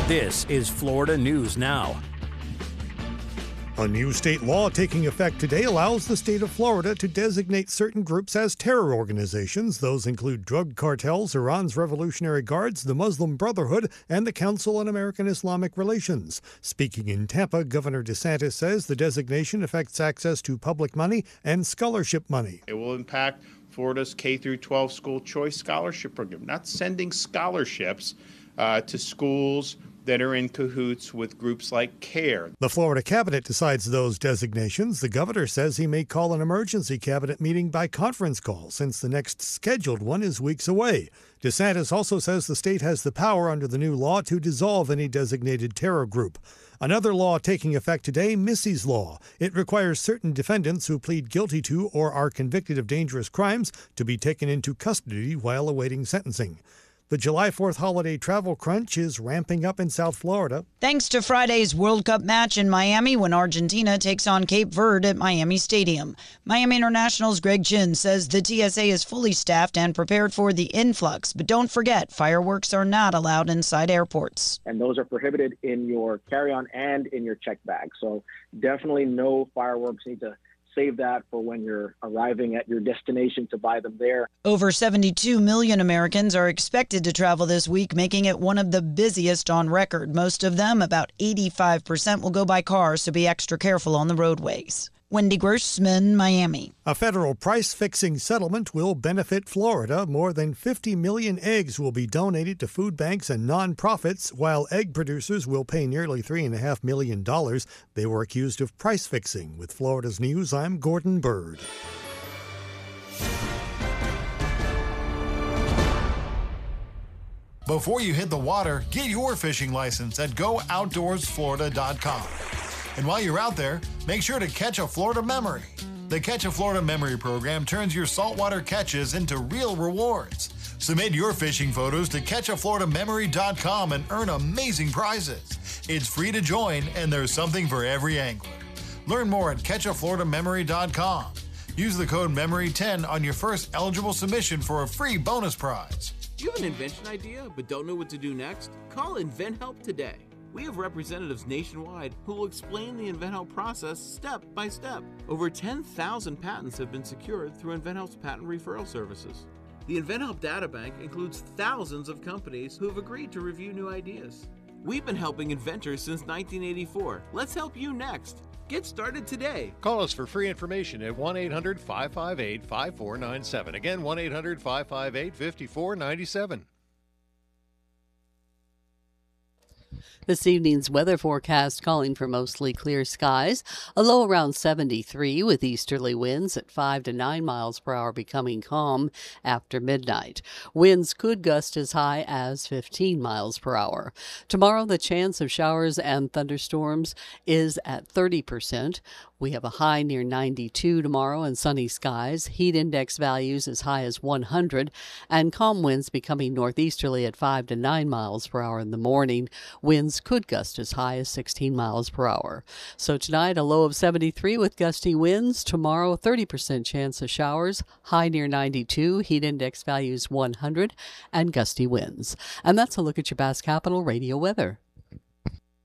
This is Florida News Now. A new state law taking effect today allows the state of Florida to designate certain groups as terror organizations. Those include drug cartels, Iran's Revolutionary Guards, the Muslim Brotherhood, and the Council on American Islamic Relations. Speaking in Tampa, Governor DeSantis says the designation affects access to public money and scholarship money. It will impact Florida's K-12 school choice scholarship program, not sending scholarships to schools that are in cahoots with groups like CARE. The Florida cabinet decides those designations. The governor says he may call an emergency cabinet meeting by conference call since the next scheduled one is weeks away. DeSantis also says the state has the power under the new law to dissolve any designated terror group. Another law taking effect today, Missy's Law. It requires certain defendants who plead guilty to or are convicted of dangerous crimes to be taken into custody while awaiting sentencing. The July 4th holiday travel crunch is ramping up in South Florida. Thanks to Friday's World Cup match in Miami when Argentina takes on Cape Verde at Miami Stadium. Miami International's Greg Chin says the TSA is fully staffed and prepared for the influx. But don't forget, fireworks are not allowed inside airports. And those are prohibited in your carry-on and in your check bag. So definitely no fireworks. Need to save that for when you're arriving at your destination to buy them there. Over 72 million Americans are expected to travel this week, making it one of the busiest on record. Most of them, about 85%, will go by car, so be extra careful on the roadways. Wendy Grossman, Miami. A federal price-fixing settlement will benefit Florida. More than 50 million eggs will be donated to food banks and nonprofits, while egg producers will pay nearly $3.5 million. They were accused of price-fixing. With Florida's News, I'm Gordon Bird. Before you hit the water, get your fishing license at GoOutdoorsFlorida.com. And while you're out there, make sure to catch a Florida memory. The Catch a Florida Memory program turns your saltwater catches into real rewards. Submit your fishing photos to catchafloridamemory.com and earn amazing prizes. It's free to join, and there's something for every angler. Learn more at catchafloridamemory.com. Use the code MEMORY10 on your first eligible submission for a free bonus prize. Do you have an invention idea but don't know what to do next? Call InventHelp today. We have representatives nationwide who will explain the InventHelp process step by step. Over 10,000 patents have been secured through InventHelp's patent referral services. The InventHelp Databank includes thousands of companies who have agreed to review new ideas. We've been helping inventors since 1984. Let's help you next. Get started today. Call us for free information at 1-800-558-5497. Again, 1-800-558-5497. This evening's weather forecast calling for mostly clear skies, a low around 73 with easterly winds at 5 to 9 miles per hour becoming calm after midnight. Winds could gust as high as 15 miles per hour. Tomorrow, the chance of showers and thunderstorms is at 30%. We have a high near 92 tomorrow and sunny skies, heat index values as high as 100, and calm winds becoming northeasterly at 5 to 9 miles per hour in the morning. Winds could gust as high as 16 miles per hour. So tonight, a low of 73 with gusty winds. Tomorrow, 30% chance of showers, high near 92, heat index values 100, and gusty winds. And that's a look at your Bass Capital Radio weather.